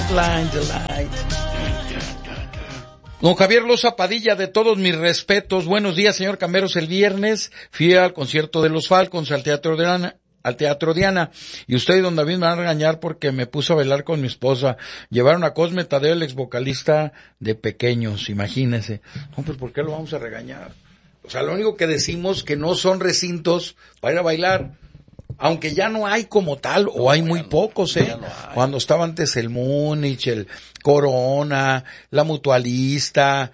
light. Don Javier Loza Padilla, de todos mis respetos. Buenos días, señor Camberos. El viernes fui al concierto de los Falcons al Teatro Diana, y usted y don David me van a regañar porque me puse a bailar con mi esposa. Llevaron a Cosme Tadeo, el ex vocalista de Pequeños, imagínese. No, pues ¿por qué lo vamos a regañar? O sea, lo único que decimos que no son recintos para ir a bailar, aunque ya no hay como tal, o hay muy pocos, Cuando estaba antes el Múnich, el Corona, la Mutualista,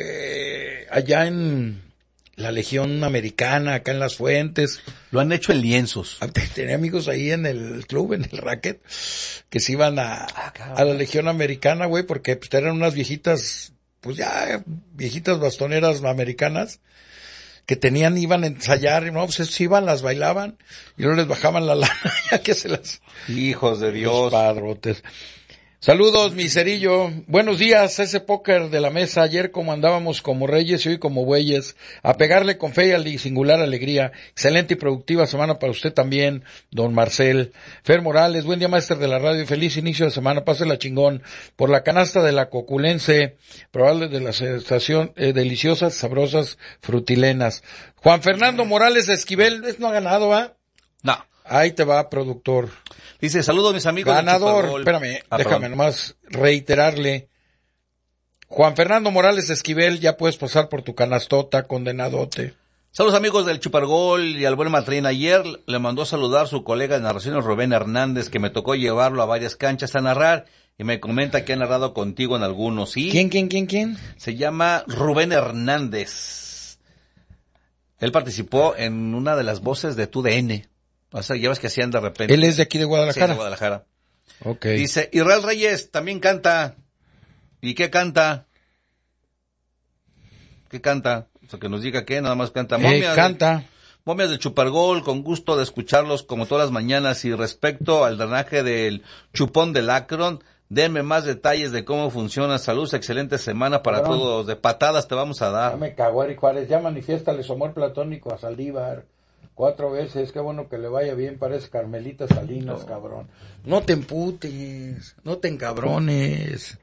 allá en la Legión Americana, acá en Las Fuentes. Lo han hecho en lienzos. Tenía amigos ahí en el club, en el racket, que se iban a la Legión Americana, güey, porque pues eran unas viejitas, pues ya, viejitas bastoneras americanas, que iban a ensayar, y no, pues iban, las bailaban, y luego les bajaban la lana, ya que se las... Hijos de Dios. Los padrotes. Saludos, mi cerillo. Buenos días, ese póker de la mesa. Ayer como andábamos como reyes y hoy como bueyes. A pegarle con fe y singular alegría. Excelente y productiva semana para usted también, don Marcel. Fer Morales, buen día, máster de la radio. Feliz inicio de semana, pásela chingón. Por la canasta de la Coculense, probable de la estación, deliciosas, sabrosas, frutilenas. Juan Fernando Morales Esquivel, no ha ganado, No. Ahí te va, productor. Dice, saludos mis amigos. Ganador, espérame, déjame nomás reiterarle. Juan Fernando Morales Esquivel, ya puedes pasar por tu canastota, condenadote. Saludos amigos del Chupargol y al buen Matrín. Ayer le mandó a saludar su colega de narraciones, Rubén Hernández, que me tocó llevarlo a varias canchas a narrar, y me comenta que ha narrado contigo en algunos, ¿sí? ¿Quién? Se llama Rubén Hernández. Él participó en una de las voces de TUDN. O sea, ya ves que hacían de repente. Él es de aquí de Guadalajara. Sí, de Guadalajara. Okay. Dice, Israel Reyes también canta. ¿Y qué canta? ¿Qué canta? O sea, que nos diga que nada más canta. Momias del Chupargol, con gusto de escucharlos como todas las mañanas. Y respecto al drenaje del Chupón del Akron, denme más detalles de cómo funciona. Saludos, excelente semana para todos. De patadas te vamos a dar. Ya me cagó Eric Juárez, ya manifiéstale su amor platónico a Saldívar. 4 veces, qué bueno que le vaya bien, parece Carmelita Salinas, cabrón. No te emputes, no te encabrones.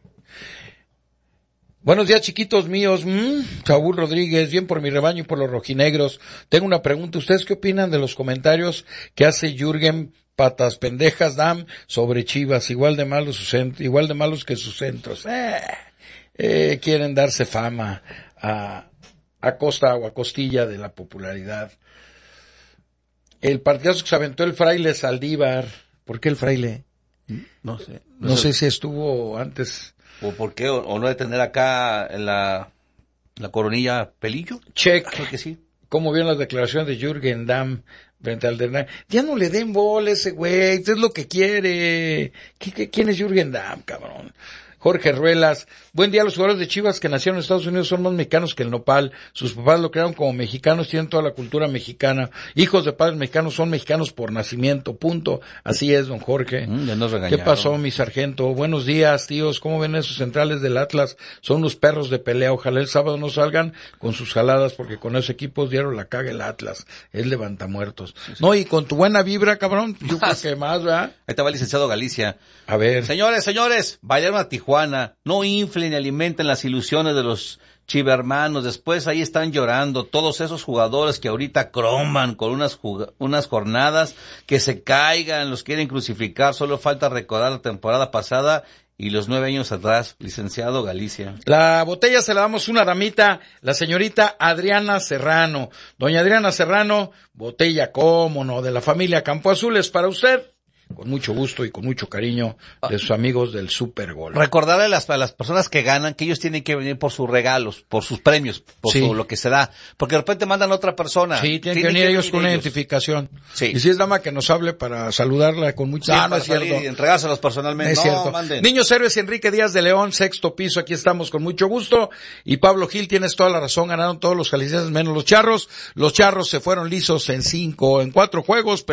Buenos días, chiquitos míos. Saúl Rodríguez, bien por mi rebaño y por los rojinegros. Tengo una pregunta, ¿ustedes qué opinan de los comentarios que hace Jürgen Patas Pendejas Dam sobre Chivas? Igual de malos que sus centros. Quieren darse fama a costa o a costilla de la popularidad. El partidazo que se aventó el fraile Saldívar. ¿Por qué el fraile? No sé. No sé si estuvo antes. ¿O por qué? ¿O no de tener acá en la coronilla pelillo? Check. Creo que sí. ¿Cómo vieron las declaraciones de Jürgen Damm frente al Dernac? Ya no le den bola ese güey. Es lo que quiere. ¿Quién es Jürgen Damm, cabrón? Jorge Ruelas, buen día. Los jugadores de Chivas que nacieron en Estados Unidos son más mexicanos que el nopal. Sus papás lo crearon como mexicanos, tienen toda la cultura mexicana. Hijos de padres mexicanos son mexicanos por nacimiento, punto. Así es, don Jorge. Ya nos regañaron. ¿Qué pasó, mi sargento? Buenos días, tíos. ¿Cómo ven esos centrales del Atlas? Son unos perros de pelea. Ojalá el sábado no salgan con sus jaladas, porque con esos equipos diario la caga el Atlas. Es levantamuertos. Sí. No, y con tu buena vibra, cabrón, yo creo que más, ¿verdad? Ahí te va el licenciado Galicia. A ver. Señores, vayan a Tijuana. No inflen ni alimenten las ilusiones de los chivermanos. Después ahí están llorando todos esos jugadores que ahorita croman con unas jornadas, que se caigan, los quieren crucificar. Solo falta recordar la temporada pasada y los 9 años atrás, licenciado Galicia. La botella se la damos una damita, la señorita Adriana Serrano. Doña Adriana Serrano, botella, cómo no, de la familia Campo Azul, es para usted. Con mucho gusto y con mucho cariño de sus amigos del Super Gol. Recordarle a las personas que ganan que ellos tienen que venir por sus regalos, por sus premios, por lo que se da. Porque de repente mandan a otra persona. Sí, tienen que venir ellos con una identificación. Sí. Y si es dama que nos hable para saludarla con mucho gusto. No es cierto. Y entregárselos personalmente. Es cierto. Manden. Niños Héroes Enrique Díaz de León, 6º piso, aquí estamos con mucho gusto. Y Pablo Gil, tienes toda la razón, ganaron todos los jaliscienses menos los charros. Los charros se fueron lisos en 5 juegos,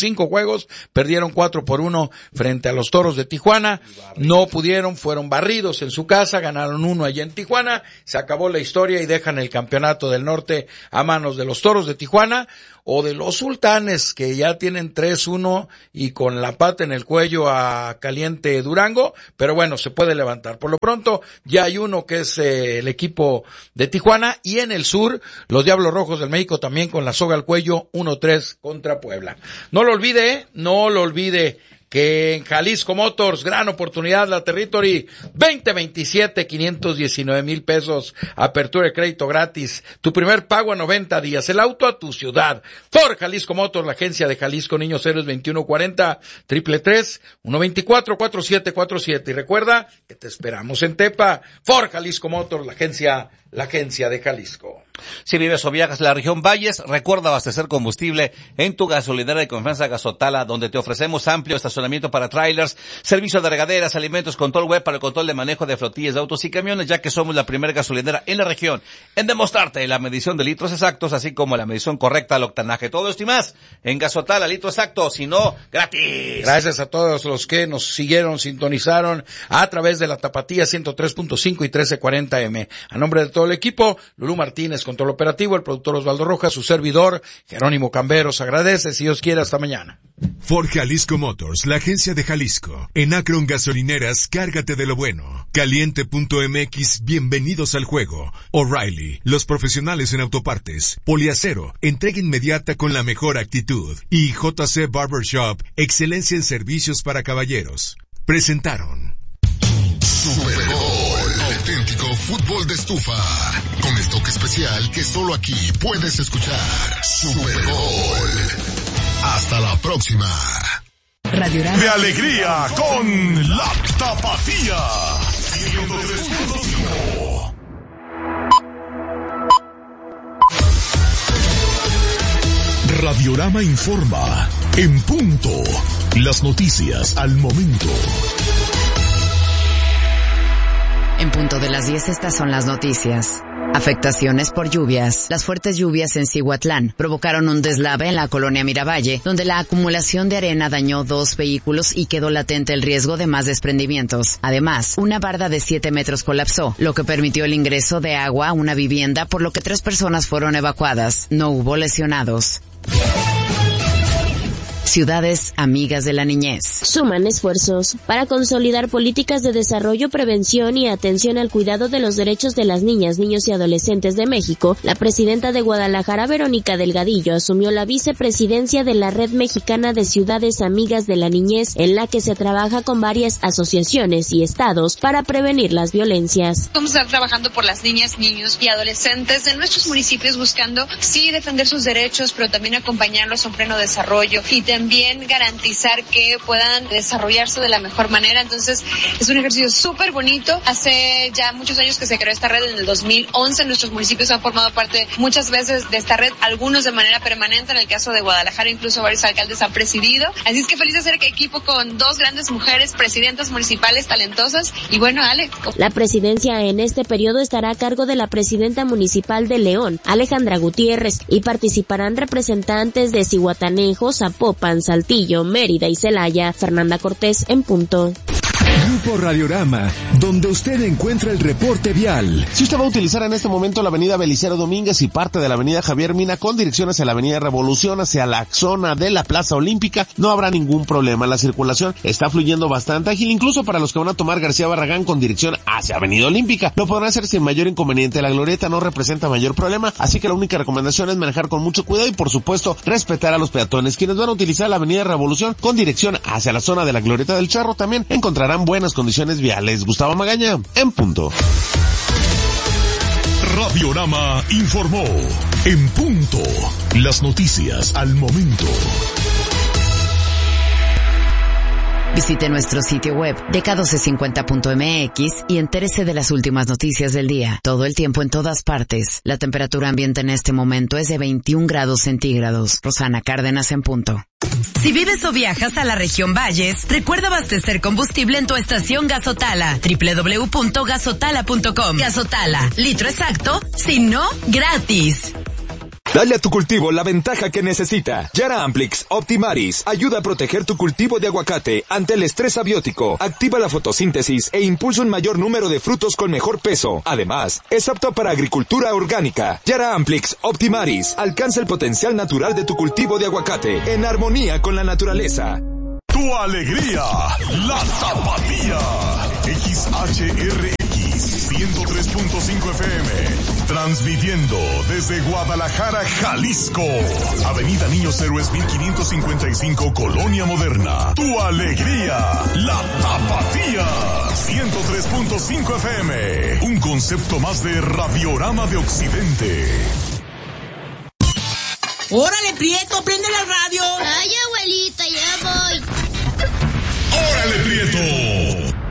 perdieron 4-1 frente a los Toros de Tijuana. No pudieron, fueron barridos en su casa, ganaron 1 allá en Tijuana. Se acabó la historia y dejan el campeonato del norte a manos de los Toros de Tijuana. o de los Sultanes, que ya tienen 3-1 y con la pata en el cuello a Caliente Durango, pero bueno, se puede levantar. Por lo pronto, ya hay uno que es el equipo de Tijuana, y en el sur, los Diablos Rojos del México también con la soga al cuello, 1-3 contra Puebla. No lo olvide, que en Jalisco Motors, gran oportunidad, la Territory 2027, 519,000 pesos, apertura de crédito gratis, tu primer pago a 90 días, el auto a tu ciudad. Ford Jalisco Motors, la agencia de Jalisco, Niños Héroes 2140, 333-124-4747. Y recuerda que te esperamos en Tepa. Ford Jalisco Motors, la agencia de Jalisco. Si vives o viajas a la región Valles, recuerda abastecer combustible en tu gasolinera de confianza Gasotala, donde te ofrecemos amplio estacionamiento para trailers, servicio de regaderas, alimentos, control web para el control de manejo de flotillas de autos y camiones, ya que somos la primera gasolinera en la región en demostrarte la medición de litros exactos, así como la medición correcta al octanaje. Todo esto y más en Gasotala, litro exacto, si no, gratis. Gracias a todos los que nos siguieron, sintonizaron a través de la Tapatía 103.5 y 1340M. A nombre de todo el equipo, Lulú Martínez, control operativo, el productor Osvaldo Rojas, su servidor, Jerónimo Camberos, agradece, si Dios quiere, hasta mañana. Ford Jalisco Motors, la agencia de Jalisco. En Akron Gasolineras, cárgate de lo bueno. Caliente.mx, bienvenidos al juego. O'Reilly, los profesionales en autopartes. Poliacero, entrega inmediata con la mejor actitud. Y JC Barbershop, excelencia en servicios para caballeros. Presentaron Super Bowl, auténtico fútbol de estufa, con el toque especial que solo aquí puedes escuchar. Super Bowl. Hasta la próxima. Radiorama de alegría con la Tapatía 103.5. Radiorama informa en punto. Las noticias al momento. En punto de las 10, estas son las noticias. Afectaciones por lluvias. Las fuertes lluvias en Cihuatlán provocaron un deslave en la colonia Miravalle, donde la acumulación de arena dañó 2 vehículos y quedó latente el riesgo de más desprendimientos. Además, una barda de 7 metros colapsó, lo que permitió el ingreso de agua a una vivienda, por lo que 3 personas fueron evacuadas. No hubo lesionados. Ciudades amigas de la niñez. Suman esfuerzos para consolidar políticas de desarrollo, prevención y atención al cuidado de los derechos de las niñas, niños y adolescentes de México. La presidenta de Guadalajara, Verónica Delgadillo, asumió la vicepresidencia de la Red Mexicana de Ciudades Amigas de la Niñez, en la que se trabaja con varias asociaciones y estados para prevenir las violencias. Vamos a estar trabajando por las niñas, niños y adolescentes de nuestros municipios, buscando sí defender sus derechos, pero también acompañarlos a un pleno desarrollo y también garantizar que puedan desarrollarse de la mejor manera. Entonces es un ejercicio súper bonito. Hace ya muchos años que se creó esta red, en el 2011 nuestros municipios han formado parte muchas veces de esta red, algunos de manera permanente, en el caso de Guadalajara incluso varios alcaldes han presidido. Así es que feliz de ser equipo con 2 grandes mujeres presidentas municipales talentosas. Y bueno, Ale. La presidencia en este periodo estará a cargo de la presidenta municipal de León, Alejandra Gutiérrez, y participarán representantes de Zihuatanejo, Zapopan, Saltillo, Mérida y Celaya. Fernanda Cortés, en punto. Grupo Radiorama, donde usted encuentra el reporte vial. Si usted va a utilizar en este momento la avenida Belisario Domínguez y parte de la avenida Javier Mina con dirección hacia la avenida Revolución, hacia la zona de la Plaza Olímpica, no habrá ningún problema. La circulación está fluyendo bastante ágil, incluso para los que van a tomar García Barragán con dirección hacia avenida Olímpica. Lo podrán hacer sin mayor inconveniente. La glorieta no representa mayor problema, así que la única recomendación es manejar con mucho cuidado y, por supuesto, respetar a los peatones. Quienes van a utilizar la avenida Revolución con dirección hacia la zona de la glorieta del Charro también encontrarán buenas condiciones viales. Gustavo Magaña, en punto. Radiorama informó en punto. Las noticias al momento. Visite nuestro sitio web dk1250.mx y entérese de las últimas noticias del día. Todo el tiempo, en todas partes. La temperatura ambiente en este momento es de 21 grados centígrados. Rosana Cárdenas, en punto. Si vives o viajas a la región Valles, recuerda abastecer combustible en tu estación Gasotala. www.gasotala.com. Gasotala, litro exacto, si no, gratis. Dale a tu cultivo la ventaja que necesita. Yara Amplix Optimaris ayuda a proteger tu cultivo de aguacate ante el estrés abiótico, activa la fotosíntesis e impulsa un mayor número de frutos con mejor peso. Además, es apto para agricultura orgánica. Yara Amplix Optimaris alcanza el potencial natural de tu cultivo de aguacate en armonía con la naturaleza. Tu alegría, la Tapatía. XHRX 103.5 FM. Transmitiendo desde Guadalajara, Jalisco. Avenida Niños Héroes 1555, Colonia Moderna. Tu alegría, la Tapatía. 103.5 FM. Un concepto más de Radiorama de Occidente. ¡Órale, Prieto, prende la radio! Ay, abuelita, ya voy. ¡Órale, Prieto!